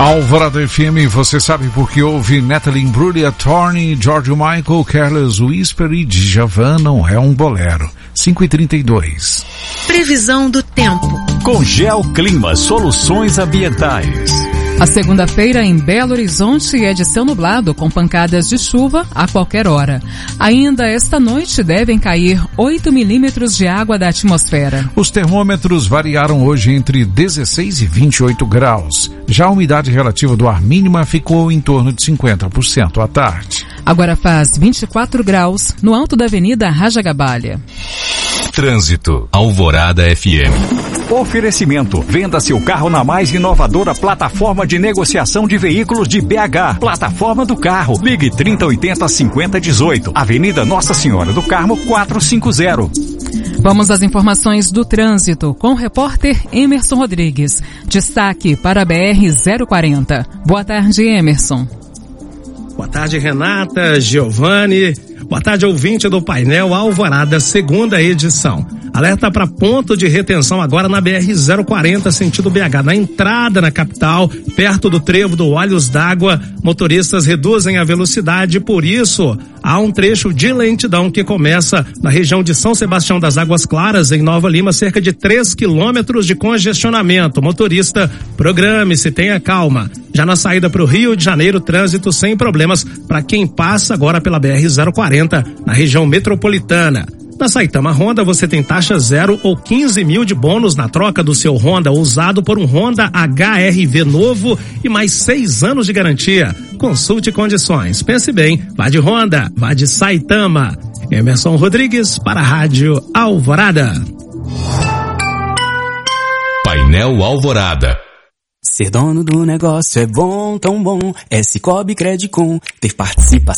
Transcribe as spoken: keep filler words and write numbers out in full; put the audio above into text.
Alvorada F M, você sabe porque houve Natalie Imbruglia, Thorny, George Michael, Careless Whisper e Djavan, não é um bolero. cinco e trinta e dois. Previsão do tempo. Com Geoclima Soluções Ambientais. A segunda-feira em Belo Horizonte é de céu nublado com pancadas de chuva a qualquer hora. Ainda esta noite devem cair oito milímetros de água da atmosfera. Os termômetros variaram hoje entre dezesseis e vinte e oito graus. Já a umidade relativa do ar mínima ficou em torno de cinquenta por cento à tarde. Agora faz vinte e quatro graus no alto da Avenida Rajagabalha. Trânsito. Alvorada F M. Oferecimento. Venda seu carro na mais inovadora plataforma de negociação de veículos de B H. Plataforma do Carro. Ligue trinta oitenta cinquenta dezoito. Avenida Nossa Senhora do Carmo quatrocentos e cinquenta. Vamos às informações do trânsito com o repórter Emerson Rodrigues. Destaque para a B R zero quarenta. Boa tarde, Emerson. Boa tarde, Renata, Giovanni. Boa tarde, ouvinte do painel Alvorada, segunda edição. Alerta para ponto de retenção agora na B R zero quarenta, sentido B H. Na entrada na capital, perto do trevo do Olhos d'Água, motoristas reduzem a velocidade, por isso há um trecho de lentidão que começa na região de São Sebastião das Águas Claras, em Nova Lima, cerca de três quilômetros de congestionamento. Motorista, programe-se, tenha calma. Já na saída para o Rio de Janeiro, trânsito sem problemas para quem passa agora pela B R zero quarenta, na região metropolitana. Na Saitama Honda você tem taxa zero ou quinze mil de bônus na troca do seu Honda usado por um Honda H R V novo e mais seis anos de garantia. Consulte condições. Pense bem, vá de Honda, vá de Saitama. Emerson Rodrigues para a Rádio Alvorada. Painel Alvorada. Ser dono do negócio é bom, tão bom. É Cicobi Credicom. Ter participação